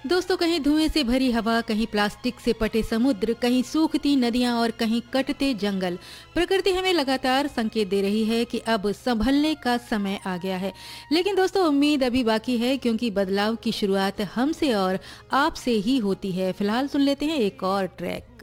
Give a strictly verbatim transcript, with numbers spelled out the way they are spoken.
दोस्तों, कहीं धुएं से भरी हवा, कहीं प्लास्टिक से पटे समुद्र, कहीं सूखती नदियां और कहीं कटते जंगल। प्रकृति हमें लगातार संकेत दे रही है कि अब संभलने का समय आ गया है। लेकिन दोस्तों, उम्मीद अभी बाकी है, क्योंकि बदलाव की शुरुआत हमसे और आपसे ही होती है। फिलहाल सुन लेते हैं एक और ट्रैक।